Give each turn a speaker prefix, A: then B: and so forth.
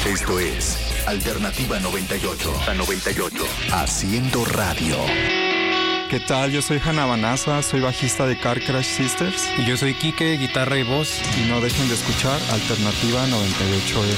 A: Esto es Alternativa 98. A 98. Haciendo radio.
B: ¿Qué tal? Yo soy Hanna Banaza, soy bajista de Car Crash Sisters.
C: Y yo soy Quique, guitarra y voz.
B: Y no dejen de escuchar Alternativa 98.